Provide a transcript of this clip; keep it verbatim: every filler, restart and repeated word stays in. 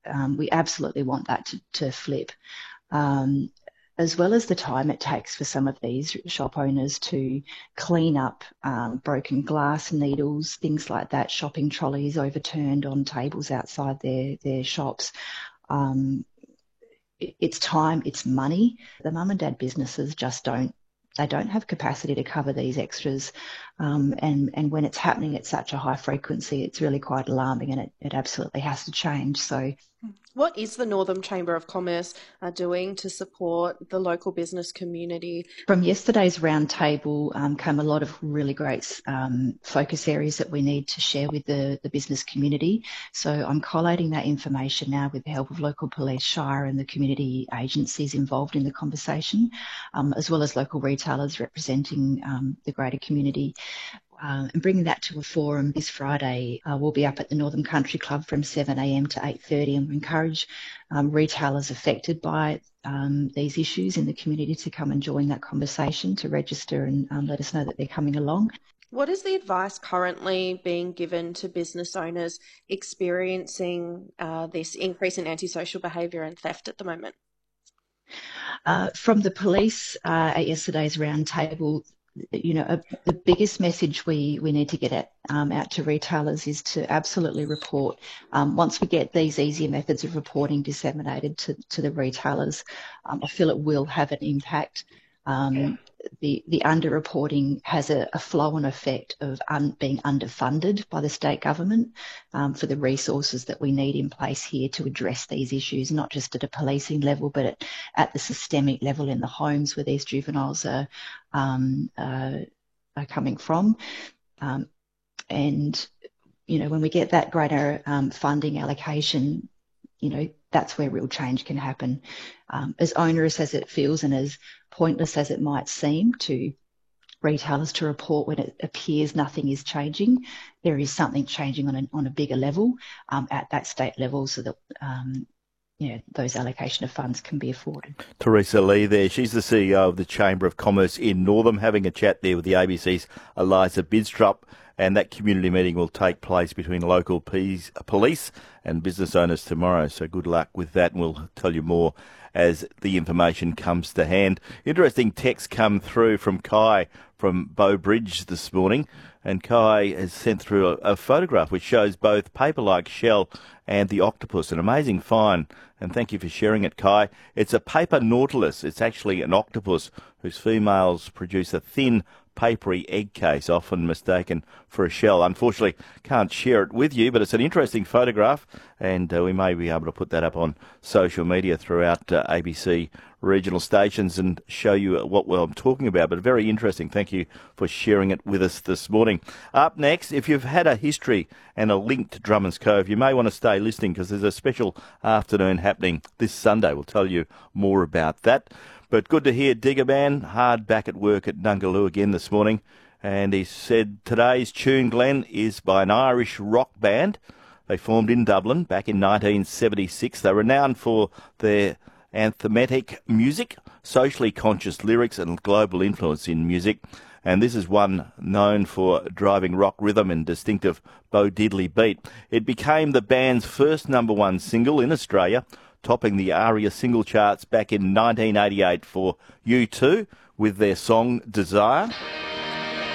um, we absolutely want that to, to flip. Um, as well as the time it takes for some of these shop owners to clean up um, broken glass, needles, things like that, shopping trolleys overturned on tables outside their, their shops. Um, it, it's time, it's money. The mum and dad businesses just don't, they don't have capacity to cover these extras. Um, and, and when it's happening at such a high frequency, it's really quite alarming, and it, it absolutely has to change. So what is the Northam Chamber of Commerce uh, doing to support the local business community? From yesterday's roundtable um, came a lot of really great um, focus areas that we need to share with the, the business community. So I'm collating that information now with the help of local police, Shire and the community agencies involved in the conversation, um, as well as local retailers representing um, the greater community. Uh, and bringing that to a forum this Friday. Uh, we'll be up at the Northern Country Club from seven a m to eight thirty, and we encourage um, retailers affected by um, these issues in the community to come and join that conversation, to register and um, let us know that they're coming along. What is the advice currently being given to business owners experiencing uh, this increase in antisocial behaviour and theft at the moment? Uh, from the police uh, at yesterday's roundtable, you know, a, the biggest message we, we need to get at, um, out to retailers is to absolutely report. Um, once we get these easier methods of reporting disseminated to, to the retailers, um, I feel it will have an impact. Um, the, the underreporting has a, a flow-on effect of un, being underfunded by the state government um, for the resources that we need in place here to address these issues, not just at a policing level, but at, at the systemic level in the homes where these juveniles are, um, uh, are coming from. Um, and, you know, when we get that greater um, funding allocation, you know, that's where real change can happen. Um, as onerous as it feels and as pointless as it might seem to retailers to report when it appears nothing is changing, there is something changing on a, on a bigger level um, at that state level, so that um, you know, those allocation of funds can be afforded. Teresa Lee there. She's the C E O of the Chamber of Commerce in Northam, having a chat there with the A B C's Eliza Bidstrup. And that community meeting will take place between local police and business owners tomorrow. So good luck with that, and we'll tell you more as the information comes to hand. Interesting text come through from Kai from Bow Bridge this morning. And Kai has sent through a, a photograph which shows both paper-like shell and the octopus. An amazing find. And thank you for sharing it, Kai. It's a paper nautilus. It's actually an octopus whose females produce a thin, papery egg case, often mistaken for a shell. Unfortunately, can't share it with you, but it's an interesting photograph, and uh, we may be able to put that up on social media throughout uh, A B C regional stations and show you what well, I'm talking about. But very interesting. Thank you for sharing it with us this morning. Up next, if you've had a history and a link to Drummond's Cove, you may want to stay listening because there's a special afternoon happening this Sunday. We'll tell you more about that. But good to hear Digger Man hard back at work at Nungaloo again this morning. And he said today's tune, Glenn, is by an Irish rock band. They formed in Dublin back in nineteen seventy-six. They're renowned for their anthematic music, socially conscious lyrics and global influence in music. And this is one known for driving rock rhythm and distinctive Bo Diddley beat. It became the band's first number one single in Australia, topping the ARIA single charts back in nineteen eighty-eight for U two with their song Desire.